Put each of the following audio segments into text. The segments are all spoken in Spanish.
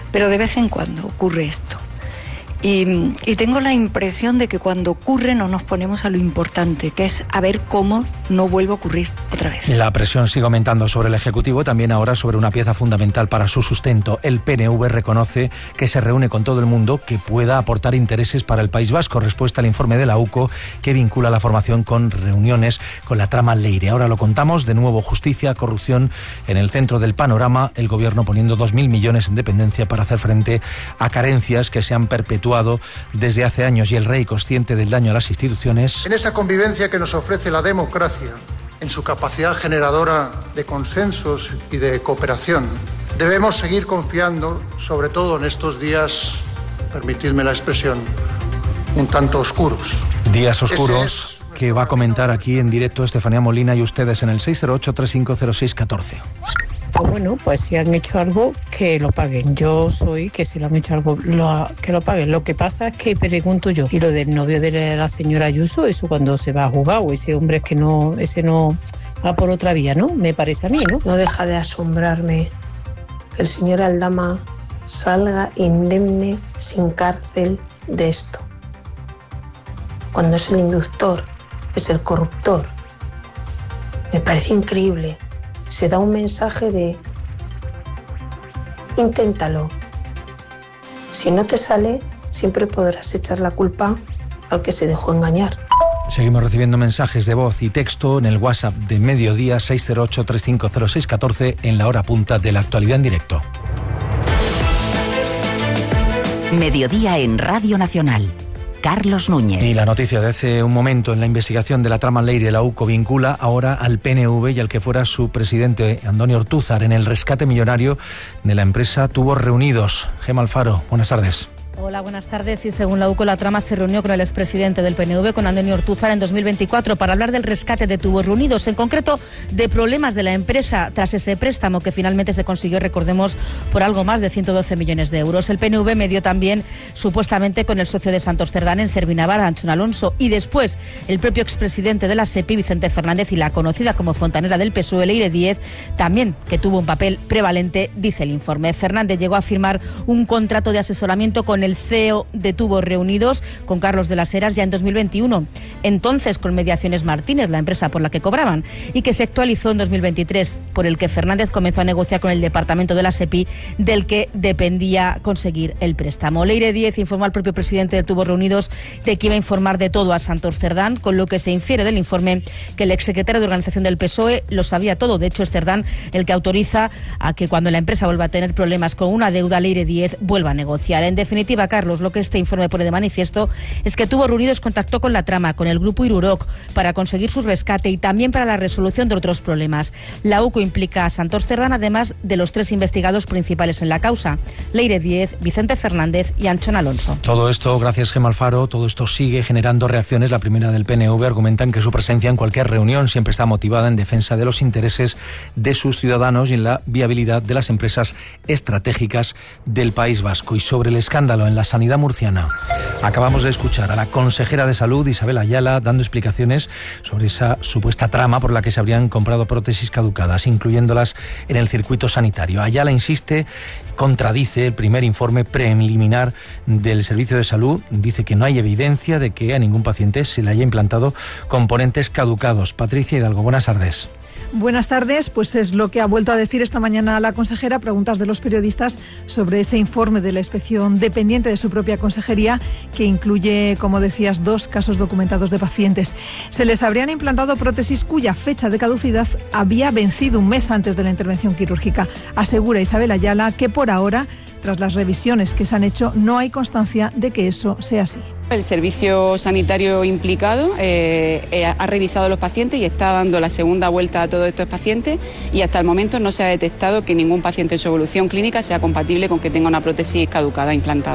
pero de vez en cuando ocurre esto. Y tengo la impresión de que cuando ocurre no nos ponemos a lo importante, que es a ver cómo no vuelve a ocurrir otra vez. La presión sigue aumentando sobre el Ejecutivo, también ahora sobre una pieza fundamental para su sustento. El PNV reconoce que se reúne con todo el mundo que pueda aportar intereses para el País Vasco. Respuesta al informe de la UCO que vincula la formación con reuniones con la trama Leire. Ahora lo contamos, de nuevo justicia, corrupción en el centro del panorama, el Gobierno poniendo 2.000 millones en dependencia para hacer frente a carencias que se han perpetuado desde hace años, y el Rey, consciente del daño a las instituciones. En esa convivencia que nos ofrece la democracia, en su capacidad generadora de consensos y de cooperación, debemos seguir confiando, sobre todo en estos días, permitidme la expresión, un tanto oscuros. Días oscuros que va a comentar aquí en directo Estefanía Molina y ustedes en el 608-3506-14. Pues bueno, pues si han hecho algo, que lo paguen. Yo soy que si lo han hecho algo, que lo paguen. Lo que pasa es que pregunto yo, y lo del novio de la señora Ayuso, eso cuando se va a jugar, o ese hombre es que no, ese no va por otra vía, ¿no? Me parece a mí, ¿no? No deja de asombrarme que el señor Aldama salga indemne, sin cárcel, de esto. Cuando es el inductor, es el corruptor. Me parece increíble. Se da un mensaje de inténtalo. Si no te sale, siempre podrás echar la culpa al que se dejó engañar. Seguimos recibiendo mensajes de voz y texto en el WhatsApp de Mediodía 608-3506-14 en la hora punta de la actualidad en directo. Mediodía en Radio Nacional. Carlos Núñez. Y la noticia de hace un momento: en la investigación de la trama Leire, la UCO vincula ahora al PNV y al que fuera su presidente, Andoni Ortúzar, en el rescate millonario de la empresa Tubos Reunidos. Gemma Alfaro, buenas tardes. Hola, buenas tardes. Y según la UCO, la trama se reunió con el expresidente del PNV, con Andoni Ortúzar, en 2024 para hablar del rescate de Tubos Reunidos, en concreto de problemas de la empresa tras ese préstamo que finalmente se consiguió, recordemos, por algo más de 112 millones de euros. El PNV medió también, supuestamente, con el socio de Santos Cerdán en Servinavar, Anchón Alonso, y después el propio expresidente de la SEPI, Vicente Fernández, y la conocida como fontanera del PSOE, Leire Díez, también, que tuvo un papel prevalente, dice el informe. Fernández llegó a firmar un contrato de asesoramiento con el CEO de Tubos Reunidos, con Carlos de las Heras, ya en 2021, entonces con Mediaciones Martínez, la empresa por la que cobraban, y que se actualizó en 2023, por el que Fernández comenzó a negociar con el departamento de la SEPI, del que dependía conseguir el préstamo. Leire Díez informó al propio presidente de Tubos Reunidos de que iba a informar de todo a Santos Cerdán, con lo que se infiere del informe que el exsecretario de organización del PSOE lo sabía todo. De hecho, es Cerdán el que autoriza a que, cuando la empresa vuelva a tener problemas con una deuda, Leire Díez vuelva a negociar. En definitiva, Carlos, lo que este informe pone de manifiesto es que Tubos Reunidos contactó con la trama, con el grupo Iruroc, para conseguir su rescate y también para la resolución de otros problemas. La UCO implica a Santos Cerdán, además de los 3 investigados principales en la causa: Leire Díez, Vicente Fernández y Anchón Alonso. Todo esto, gracias Gemma Alfaro, todo esto sigue generando reacciones. La primera del PNV: argumentan que su presencia en cualquier reunión siempre está motivada en defensa de los intereses de sus ciudadanos y en la viabilidad de las empresas estratégicas del País Vasco. Y sobre el escándalo en la sanidad murciana, acabamos de escuchar a la consejera de Salud, Isabel Ayala, dando explicaciones sobre esa supuesta trama por la que se habrían comprado prótesis caducadas, incluyéndolas en el circuito sanitario. Ayala insiste, contradice el primer informe preliminar del Servicio de Salud. Dice que no hay evidencia de que a ningún paciente se le haya implantado componentes caducados. Patricia Hidalgo, buenas tardes. Buenas tardes, pues es lo que ha vuelto a decir esta mañana la consejera a preguntas de los periodistas sobre ese informe de la inspección dependiente de su propia consejería, que incluye, como decías, 2 casos documentados de pacientes. Se les habrían implantado prótesis cuya fecha de caducidad había vencido un mes antes de la intervención quirúrgica. Asegura Isabel Ayala que por ahora, tras las revisiones que se han hecho, no hay constancia de que eso sea así. El servicio sanitario implicado ha revisado a los pacientes y está dando la segunda vuelta a todos estos pacientes, y hasta el momento no se ha detectado que ningún paciente en su evolución clínica sea compatible con que tenga una prótesis caducada implantada.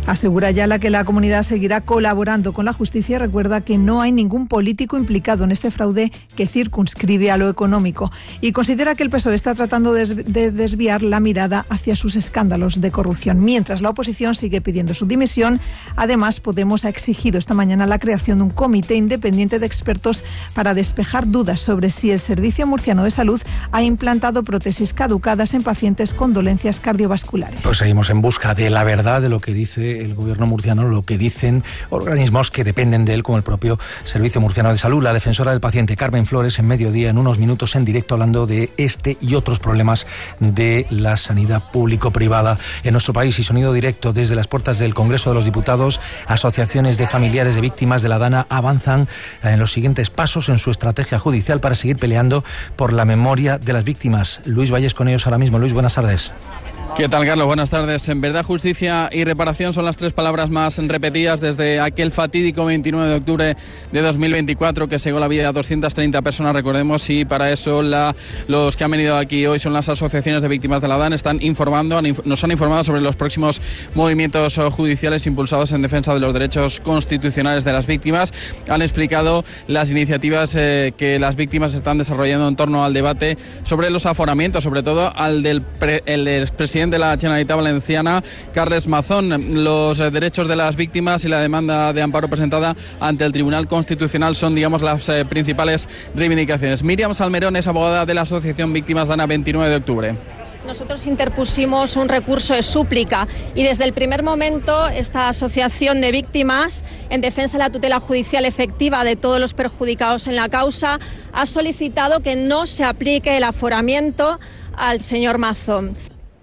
Asegura Ayala que la comunidad seguirá colaborando con la justicia y recuerda que no hay ningún político implicado en este fraude que circunscribe a lo económico, y considera que el PSOE está tratando de desviar la mirada hacia sus escándalos de corrupción. Mientras la oposición sigue pidiendo su dimisión, además Podemos ha exigido esta mañana la creación de un comité independiente de expertos para despejar dudas sobre si el Servicio Murciano de Salud ha implantado prótesis caducadas en pacientes con dolencias cardiovasculares. Pues seguimos en busca de la verdad de lo que dice el gobierno murciano, lo que dicen organismos que dependen de él, como el propio Servicio Murciano de Salud. La defensora del paciente Carmen Flores en Mediodía, en unos minutos en directo, hablando de este y otros problemas de la sanidad público-privada en nuestro país. Y sonido directo desde las puertas del Congreso de los Diputados. Asociaciones de familiares de víctimas de la DANA avanzan en los siguientes pasos en su estrategia judicial para seguir peleando por la memoria de las víctimas. Luis Valles con ellos ahora mismo. Luis, buenas tardes. ¿Qué tal, Carlos? Buenas tardes. En verdad, justicia y reparación son las tres palabras más repetidas desde aquel fatídico 29 de octubre de 2024 que cegó la vida de 230 personas, recordemos, y para eso los que han venido aquí hoy son las asociaciones de víctimas de la DANA. Nos han informado sobre los próximos movimientos judiciales impulsados en defensa de los derechos constitucionales de las víctimas. Han explicado las iniciativas que las víctimas están desarrollando en torno al debate sobre los aforamientos, sobre todo al del expresidente de la Generalitat Valenciana, Carles Mazón. Los derechos de las víctimas y la demanda de amparo presentada ante el Tribunal Constitucional son, digamos, las principales reivindicaciones. Míriam Salmerón es abogada de la Asociación Víctimas DANA 29 de octubre. Nosotros interpusimos un recurso de súplica y desde el primer momento esta asociación de víctimas en defensa de la tutela judicial efectiva de todos los perjudicados en la causa ha solicitado que no se aplique el aforamiento al señor Mazón.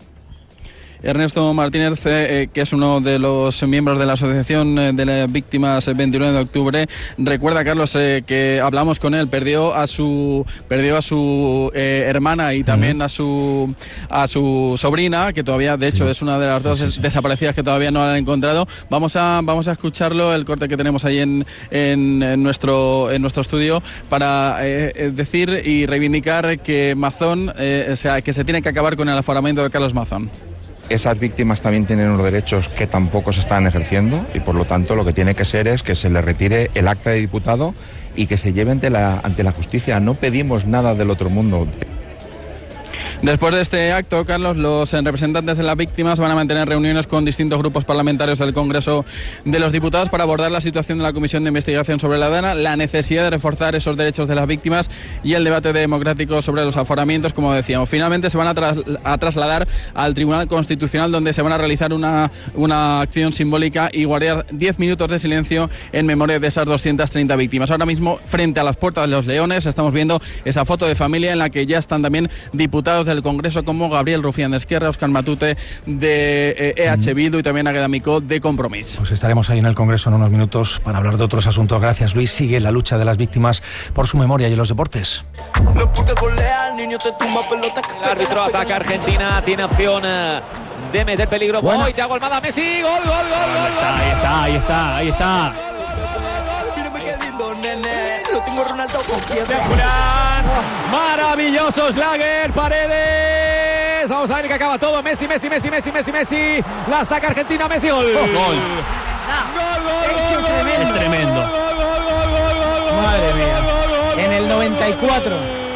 Ernesto Martínez, que es uno de los miembros de la Asociación de las Víctimas 29 de octubre, recuerda, Carlos, que hablamos con él, perdió a su hermana y también a su sobrina, que todavía, de hecho, es una de las dos desaparecidas que todavía no han encontrado. Vamos a escucharlo, el corte que tenemos ahí en nuestro estudio, para decir y reivindicar que Mazón, que se tiene que acabar con el aforamiento de Carlos Mazón. Esas víctimas también tienen unos derechos que tampoco se están ejerciendo y por lo tanto lo que tiene que ser es que se les retire el acta de diputado y que se lleve ante la justicia. No pedimos nada del otro mundo. Después de este acto, Carlos, los representantes de las víctimas van a mantener reuniones con distintos grupos parlamentarios del Congreso de los Diputados para abordar la situación de la Comisión de Investigación sobre la DANA, la necesidad de reforzar esos derechos de las víctimas y el debate democrático sobre los aforamientos, como decíamos. Finalmente se van a trasladar al Tribunal Constitucional, donde se van a realizar una acción simbólica y guardar 10 minutos de silencio en memoria de esas 230 víctimas. Ahora mismo, frente a las puertas de los Leones, estamos viendo esa foto de familia en la que ya están también diputados del Congreso como Gabriel Rufián de Esquerra, Óscar Matute de EH Bildu y también Águeda Micó de Compromís. Pues estaremos ahí en el Congreso en unos minutos para hablar de otros asuntos. Gracias, Luis. Sigue la lucha de las víctimas por su memoria y en los deportes. El árbitro ataca a Argentina, tiene opción de meter peligro. ¡Oh! Y Thiago Almada, Messi, gol. Ahí está. Maravilloso Schlager, Paredes. Vamos a ver que acaba todo. Messi. La saca Argentina, Messi, gol. Gol. Es tremendo. Madre mía. En el 94.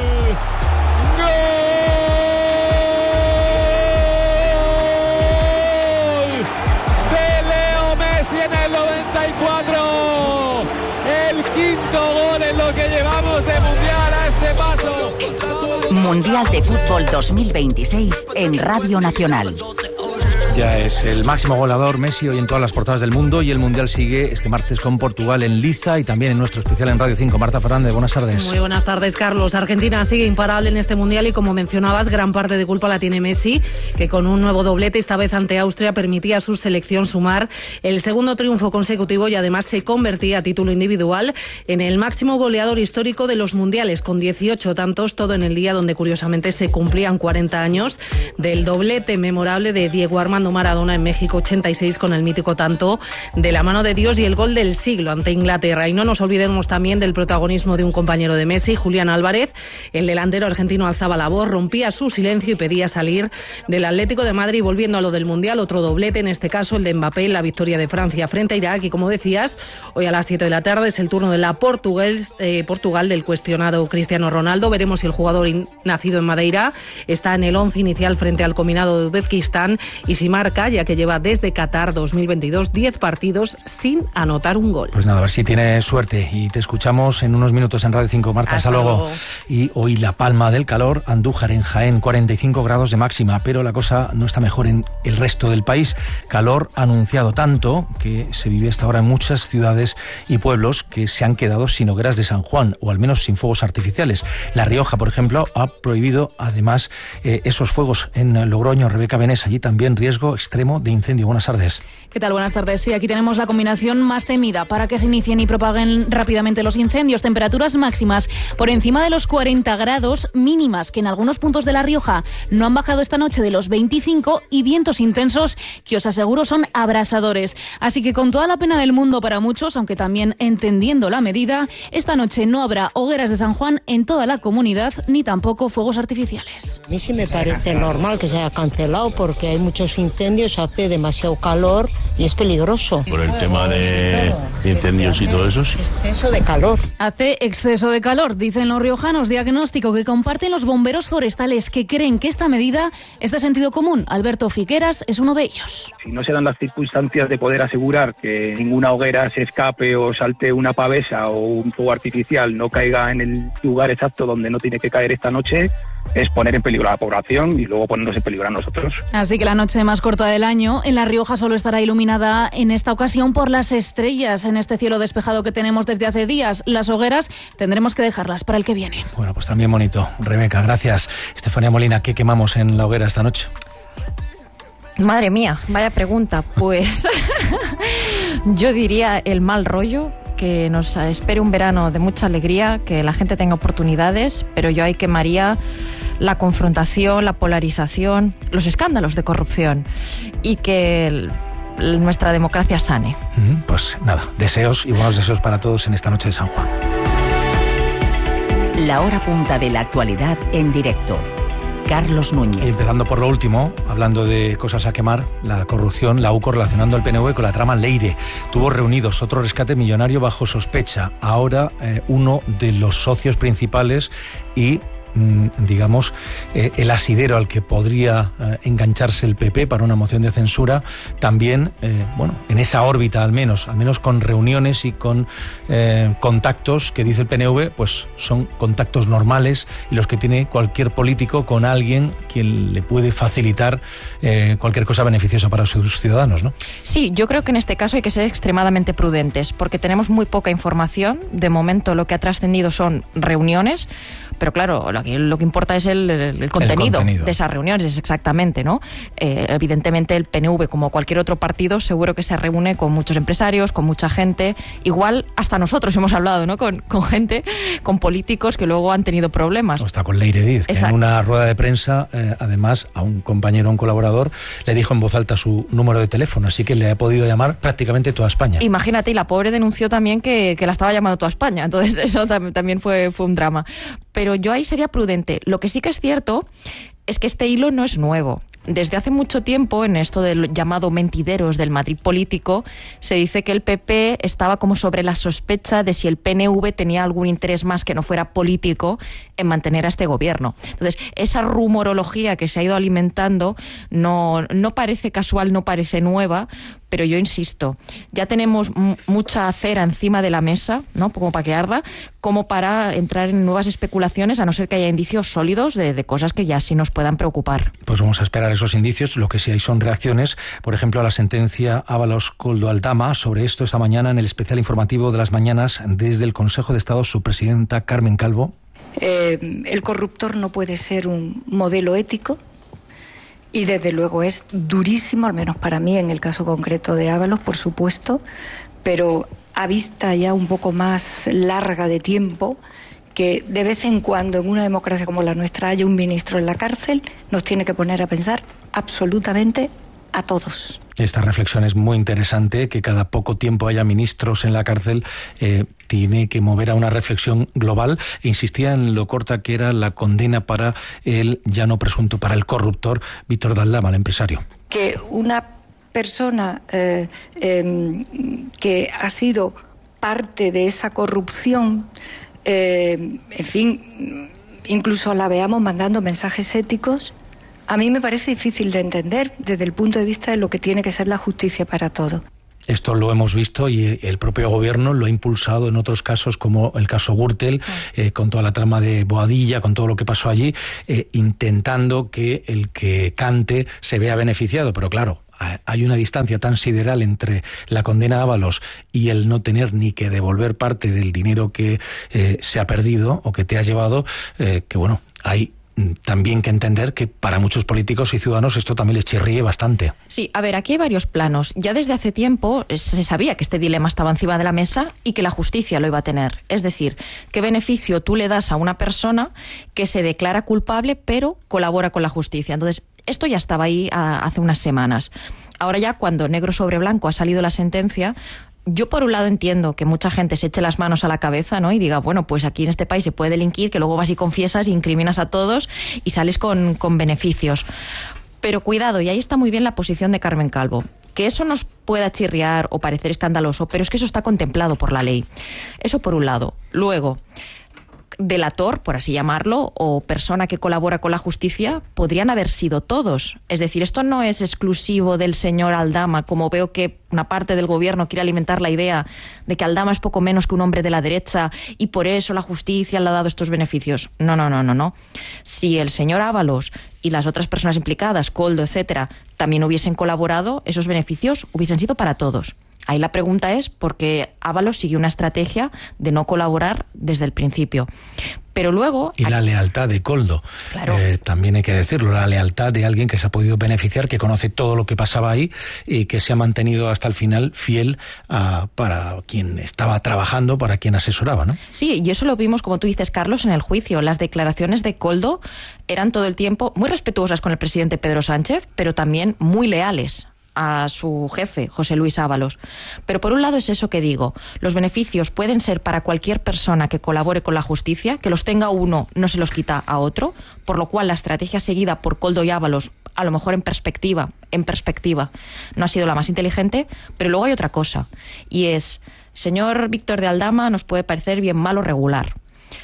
En el 94, el quinto gol en lo que llevamos de Mundial a este paso. Mundial de Fútbol 2026 en Radio Nacional. Ya es el máximo goleador Messi hoy en todas las portadas del mundo y el Mundial sigue este martes con Portugal en Liza y también en nuestro especial en Radio 5. Marta Fernández, buenas tardes. Muy buenas tardes, Carlos. Argentina sigue imparable en este Mundial y, como mencionabas, gran parte de culpa la tiene Messi, que con un nuevo doblete, esta vez ante Austria, permitía a su selección sumar el segundo triunfo consecutivo y además se convertía a título individual en el máximo goleador histórico de los Mundiales, con 18 tantos, todo en el día donde curiosamente se cumplían 40 años del doblete memorable de Diego Armando Armando Maradona en México 86 con el mítico tanto de la mano de Dios y el gol del siglo ante Inglaterra. Y no nos olvidemos también del protagonismo de un compañero de Messi, Julián Álvarez. El delantero argentino alzaba la voz, rompía su silencio y pedía salir del Atlético de Madrid. Volviendo a lo del Mundial, otro doblete, en este caso el de Mbappé en la victoria de Francia frente a Irak. Y como decías, hoy a las 7 de la tarde es el turno de la Portugal del cuestionado Cristiano Ronaldo. Veremos si el jugador nacido en Madeira está en el 11 inicial frente al combinado de Uzbekistán y si marca, ya que lleva desde Qatar 2022 10 partidos sin anotar un gol. Pues nada, a ver si tienes suerte y te escuchamos en unos minutos en Radio 5. Marta, hasta luego. Y hoy la palma del calor, Andújar en Jaén, 45 grados de máxima, pero la cosa no está mejor en el resto del país. Calor anunciado tanto que se vive hasta ahora en muchas ciudades y pueblos que se han quedado sin hogueras de San Juan, o al menos sin fuegos artificiales. La Rioja, por ejemplo, ha prohibido además esos fuegos en Logroño. Rebeca Benés, allí también riesgo extremo de incendio. Buenas tardes. ¿Qué tal? Buenas tardes. Sí, aquí tenemos la combinación más temida para que se inicien y propaguen rápidamente los incendios. Temperaturas máximas por encima de los 40 grados, mínimas que en algunos puntos de La Rioja no han bajado esta noche de los 25 y vientos intensos que os aseguro son abrasadores. Así que con toda la pena del mundo para muchos, aunque también entendiendo la medida, esta noche no habrá hogueras de San Juan en toda la comunidad ni tampoco fuegos artificiales. A mí sí me parece normal que se haya cancelado porque hay muchos incendios, hace demasiado calor y es peligroso. Por el tema de incendios y todo eso, sí. Exceso de calor. Hace exceso de calor, dicen los riojanos, diagnóstico que comparten los bomberos forestales que creen que esta medida es de sentido común. Alberto Fiqueras es uno de ellos. Si no se dan las circunstancias de poder asegurar que ninguna hoguera se escape o salte una pavesa o un fuego artificial no caiga en el lugar exacto donde no tiene que caer esta noche, es poner en peligro a la población y luego ponernos en peligro a nosotros. Así que la noche más corta del año en La Rioja solo estará iluminada en esta ocasión por las estrellas en este cielo despejado que tenemos desde hace días. Las hogueras tendremos que dejarlas para el que viene. Bueno, pues también bonito. Rebeca, gracias. Estefanía Molina, ¿qué quemamos en la hoguera esta noche? Madre mía, vaya pregunta. Pues yo diría el mal rollo, que nos espere un verano de mucha alegría, que la gente tenga oportunidades, pero yo ahí quemaría la confrontación, la polarización, los escándalos de corrupción y que nuestra democracia sane. Pues nada, deseos y buenos deseos para todos en esta noche de San Juan. La hora punta de la actualidad en directo. Carlos Núñez. Y empezando por lo último, hablando de cosas a quemar, la corrupción, la UCO relacionando al PNV con la trama Leire. Tuvo reunidos otro rescate millonario bajo sospecha. Ahora uno de los socios principales y digamos, el asidero al que podría engancharse el PP para una moción de censura, también, bueno, en esa órbita al menos con reuniones y con contactos que dice el PNV, pues son contactos normales y los que tiene cualquier político con alguien quien le puede facilitar cualquier cosa beneficiosa para sus ciudadanos, ¿no? Sí, yo creo que en este caso hay que ser extremadamente prudentes porque tenemos muy poca información. De momento lo que ha trascendido son reuniones, pero claro, lo que importa es el contenido de esas reuniones, exactamente, ¿no? Evidentemente el PNV, como cualquier otro partido, seguro que se reúne con muchos empresarios, con mucha gente. Igual hasta nosotros hemos hablado, ¿no? Con gente, con políticos que luego han tenido problemas. O está con Leire Diz, que en una rueda de prensa, además, a un compañero, a un colaborador, le dijo en voz alta su número de teléfono, así que le ha podido llamar prácticamente toda España. Imagínate, y la pobre denunció también que la estaba llamando toda España, entonces eso también fue un drama. Pero yo ahí sería prudente. Lo que sí que es cierto es que este hilo no es nuevo. Desde hace mucho tiempo, en esto del llamado mentideros del Madrid político, se dice que el PP estaba como sobre la sospecha de si el PNV tenía algún interés más que no fuera político en mantener a este gobierno. Entonces, esa rumorología que se ha ido alimentando no parece casual, no parece nueva, pero yo insisto, ya tenemos mucha cera encima de la mesa, ¿no? Como para que arda, como para entrar en nuevas especulaciones, a no ser que haya indicios sólidos de cosas que ya sí nos puedan preocupar. Pues vamos a esperar esos indicios. Lo que sí hay son reacciones, por ejemplo, a la sentencia Ábalos-Koldo Aldama. Sobre esto esta mañana en el especial informativo de las mañanas desde el Consejo de Estado, su presidenta Carmen Calvo. El corruptor no puede ser un modelo ético. Y desde luego es durísimo, al menos para mí, en el caso concreto de Ábalos, por supuesto, pero a vista ya un poco más larga de tiempo, que de vez en cuando en una democracia como la nuestra haya un ministro en la cárcel, nos tiene que poner a pensar absolutamente a todos. Esta reflexión es muy interesante, que cada poco tiempo haya ministros en la cárcel, tiene que mover a una reflexión global. Insistía en lo corta que era la condena para el ya no presunto, para el corruptor Víctor de Aldama, el empresario. Que una persona que ha sido parte de esa corrupción, en fin, incluso la veamos mandando mensajes éticos, a mí me parece difícil de entender desde el punto de vista de lo que tiene que ser la justicia para todo. Esto lo hemos visto y el propio gobierno lo ha impulsado en otros casos, como el caso Gürtel, con toda la trama de Boadilla, con todo lo que pasó allí, intentando que el que cante se vea beneficiado. Pero claro, hay una distancia tan sideral entre la condena a Ábalos y el no tener ni que devolver parte del dinero que se ha perdido o que te ha llevado, que bueno, hay también que entender que para muchos políticos y ciudadanos esto también les chirríe bastante. Sí, a ver, aquí hay varios planos. Ya desde hace tiempo se sabía que este dilema estaba encima de la mesa y que la justicia lo iba a tener. Es decir, ¿qué beneficio tú le das a una persona que se declara culpable pero colabora con la justicia? Entonces, esto ya estaba ahí hace unas semanas. Ahora ya, cuando negro sobre blanco ha salido la sentencia, yo por un lado entiendo que mucha gente se eche las manos a la cabeza, ¿no? Y diga, bueno, pues aquí en este país se puede delinquir, que luego vas y confiesas, incriminas a todos y sales con beneficios. Pero cuidado, y ahí está muy bien la posición de Carmen Calvo. Que eso nos pueda chirriar o parecer escandaloso, pero es que eso está contemplado por la ley. Eso por un lado. Luego, delator, por así llamarlo, o persona que colabora con la justicia, podrían haber sido todos. Es decir, esto no es exclusivo del señor Aldama, como veo que una parte del gobierno quiere alimentar la idea de que Aldama es poco menos que un hombre de la derecha y por eso la justicia le ha dado estos beneficios. No. Si el señor Ábalos y las otras personas implicadas, Koldo, etcétera, también hubiesen colaborado, esos beneficios hubiesen sido para todos. Ahí la pregunta es por qué Ábalos siguió una estrategia de no colaborar desde el principio. Pero luego... Y la lealtad de Koldo, claro. También hay que decirlo, la lealtad de alguien que se ha podido beneficiar, que conoce todo lo que pasaba ahí y que se ha mantenido hasta el final fiel para quien estaba trabajando, para quien asesoraba, ¿no? Sí, y eso lo vimos, como tú dices, Carlos, en el juicio. Las declaraciones de Koldo eran todo el tiempo muy respetuosas con el presidente Pedro Sánchez, pero también muy leales a su jefe, José Luis Ábalos. Pero por un lado es eso que digo, los beneficios pueden ser para cualquier persona que colabore con la justicia, que los tenga uno no se los quita a otro, por lo cual la estrategia seguida por Koldo y Ábalos, a lo mejor en perspectiva, no ha sido la más inteligente, pero luego hay otra cosa, y es, señor Víctor de Aldama nos puede parecer bien malo regular,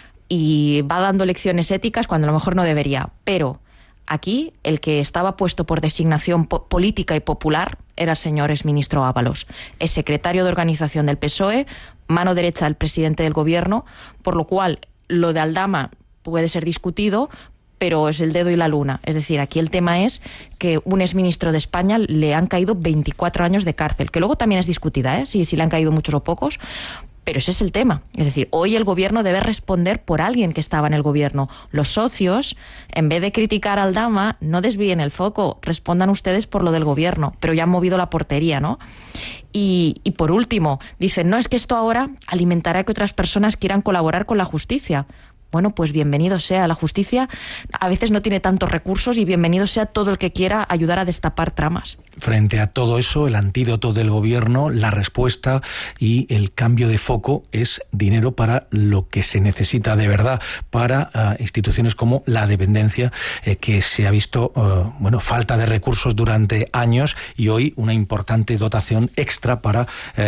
y va dando lecciones éticas cuando a lo mejor no debería, pero aquí, el que estaba puesto por designación política y popular era el señor exministro Ábalos, es secretario de organización del PSOE, mano derecha del presidente del gobierno, por lo cual lo de Aldama puede ser discutido, pero es el dedo y la luna. Es decir, aquí el tema es que un exministro de España le han caído 24 años de cárcel, que luego también es discutida, si le han caído muchos o pocos. Pero ese es el tema. Es decir, hoy el gobierno debe responder por alguien que estaba en el gobierno. Los socios, en vez de criticar a Aldama, no desvíen el foco, respondan ustedes por lo del gobierno, pero ya han movido la portería, ¿no? Y por último, dicen, no, es que esto ahora alimentará que otras personas quieran colaborar con la justicia. Bueno, pues bienvenido sea. La justicia a veces no tiene tantos recursos y bienvenido sea todo el que quiera ayudar a destapar tramas. Frente a todo eso, el antídoto del gobierno, la respuesta y el cambio de foco es dinero para lo que se necesita de verdad, para instituciones como la dependencia, que se ha visto falta de recursos durante años y hoy una importante dotación extra para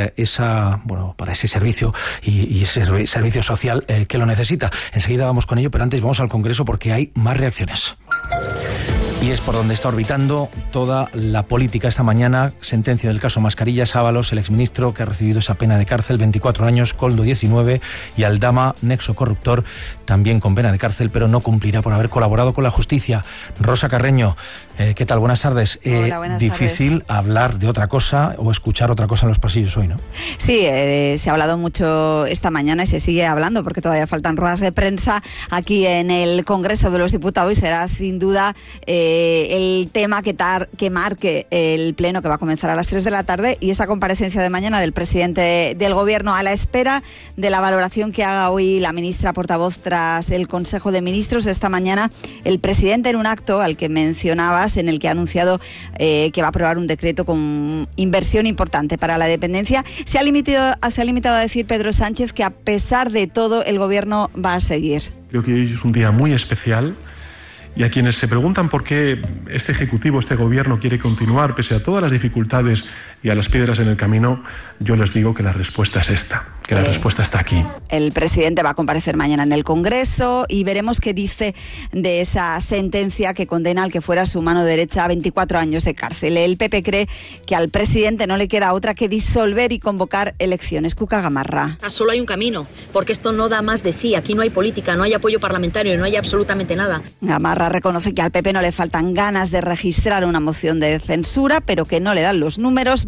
para ese servicio y ese servicio social que lo necesita. Enseguida vamos con ello, pero antes vamos al Congreso porque hay más reacciones. Y es por donde está orbitando toda la política esta mañana. Sentencia del caso Mascarillas, Ábalos, el exministro que ha recibido esa pena de cárcel, 24 años, Koldo 19, y Aldama, nexo corruptor, también con pena de cárcel, pero no cumplirá por haber colaborado con la justicia. Rosa Carreño, ¿qué tal? Buenas tardes. Hola, buenas difícil tardes. Hablar de otra cosa o escuchar otra cosa en los pasillos hoy, ¿no? Sí, se ha hablado mucho esta mañana y se sigue hablando porque todavía faltan ruedas de prensa aquí en el Congreso de los Diputados y será sin duda el tema que marque el pleno que va a comenzar a las 3 de la tarde y esa comparecencia de mañana del presidente del Gobierno, a la espera de la valoración que haga hoy la ministra portavoz tras el Consejo de Ministros. Esta mañana el presidente, en un acto al que mencionabas, en el que ha anunciado que va a aprobar un decreto con inversión importante para la dependencia, se ha limitado a decir Pedro Sánchez que a pesar de todo el Gobierno va a seguir. Creo que hoy es un día muy especial y a quienes se preguntan por qué este Ejecutivo, este Gobierno quiere continuar pese a todas las dificultades y a las piedras en el camino, yo les digo que la respuesta es esta, que la respuesta está aquí. El presidente va a comparecer mañana en el Congreso y veremos qué dice de esa sentencia que condena al que fuera su mano derecha a 24 años de cárcel. El PP cree que al presidente no le queda otra que disolver y convocar elecciones. Cuca Gamarra. Solo hay un camino, porque esto no da más de sí. Aquí no hay política, no hay apoyo parlamentario, no hay absolutamente nada. Gamarra reconoce que al PP no le faltan ganas de registrar una moción de censura, pero que no le dan los números.